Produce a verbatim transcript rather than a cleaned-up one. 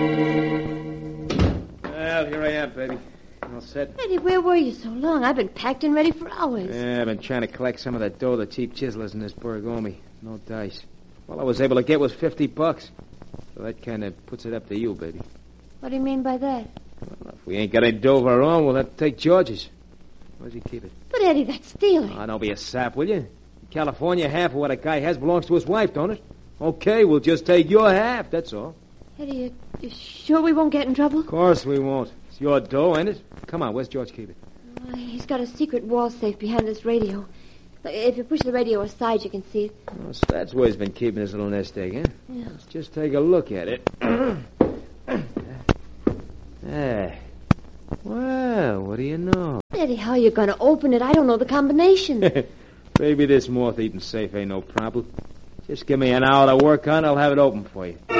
Well, here I am, baby. All set. Eddie, where were you so long? I've been packed and ready for hours. Yeah, I've been trying to collect some of that dough the chief chiselers in this burg owe me. No dice. All I was able to get was fifty bucks. So that kind of puts it up to you, baby. What do you mean by that? Well, if we ain't got any dough of our own, we'll have to take George's. Where's he keep it? But, Eddie, that's stealing. Oh, don't be a sap, will you? In California, half of what a guy has belongs to his wife, don't it? Okay, we'll just take your half, that's all. Eddie, you, you sure we won't get in trouble? Of course we won't. It's your dough, ain't it? Come on, where's George keep it? Uh, he's got a secret wall safe behind this radio. If you push the radio aside, you can see it. Oh, so that's where he's been keeping his little nest egg, huh? Yeah. Let's just take a look at it. Hey. Well, what do you know? Eddie, how are you going to open it? I don't know the combination. Baby, this moth-eating safe ain't no problem. Just give me an hour to work on, I'll have it open for you.